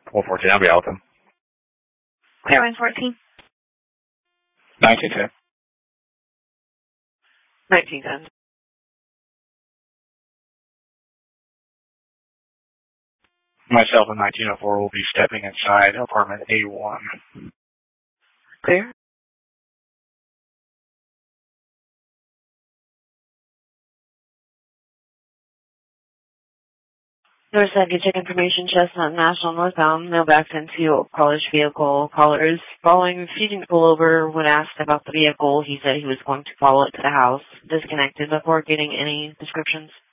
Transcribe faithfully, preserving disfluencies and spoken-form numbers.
one fourteen, I'll be out with them. Clearance fourteen. nineteen ten. nineteen ten. Myself and nineteen oh four will be stepping inside apartment A one. Clear. Northside, get check information, Chestnut National northbound, mailback into caller's vehicle. Caller is following, refusing to pull over. When asked about the vehicle, he said he was going to follow it to the house. Disconnected before getting any descriptions.